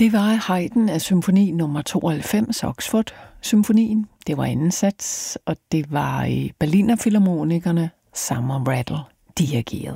Det var Haydn af symfoni nummer 92, Oxford-symfonien. Det var anden sats, og det var Berliner Filharmonikerne, Summer Rattle, dirigeret.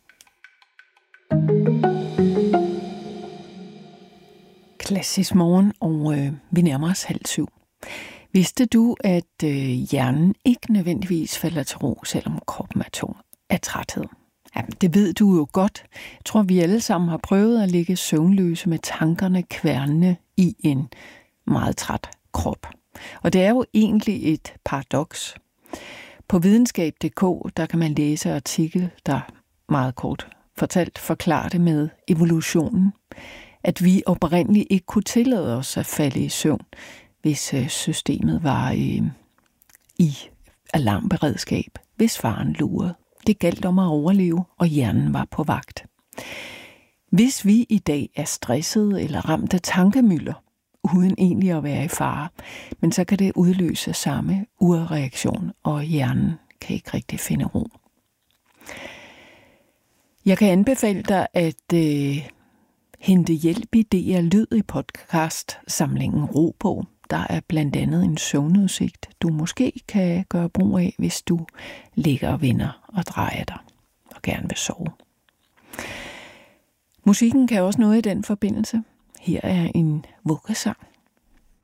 Klassisk morgen, og vi nærmer os 6:30. Vidste du, at hjernen ikke nødvendigvis falder til ro, selvom kroppen er tung af træthed? Ja, det ved du jo godt. Jeg tror, vi alle sammen har prøvet at ligge søvnløse med tankerne kværnende i en meget træt krop. Og det er jo egentlig et paradoks. På videnskab.dk, der kan man læse artikel, der meget kort fortalt forklarer det med evolutionen. At vi oprindeligt ikke kunne tillade os at falde i søvn, hvis systemet var i alarmberedskab, hvis faren lurede. Det galt om at overleve, og hjernen var på vagt. Hvis vi i dag er stressede eller ramt af tankemylder, uden egentlig at være i fare, men så kan det udløse samme urreaktion, og hjernen kan ikke rigtig finde ro. Jeg kan anbefale dig at hente hjælp i DR Lyd i podcast-samlingen Robog. Der er blandt andet en søvnudsigt, du måske kan gøre brug af, hvis du ligger og vender og drejer dig og gerne vil sove. Musikken kan også noget i den forbindelse. Her er en vuggesang.